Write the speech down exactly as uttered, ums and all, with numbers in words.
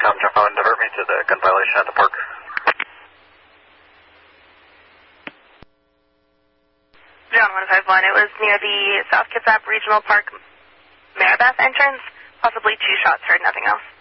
Tom Jump and divert me to the gun violation at the park. John one five one, it was near the South Kitsap Regional Park Maribeth entrance. Possibly two shots, heard nothing else.